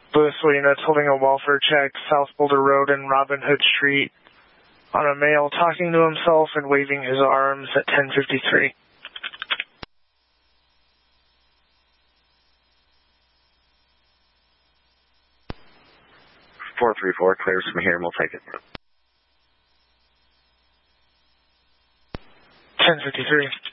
Louisville units holding a welfare check, South Boulder Road and Robin Hood Street, on a male talking to himself and waving his arms at 10:53. 434 clears from here and we'll take it. 10:53.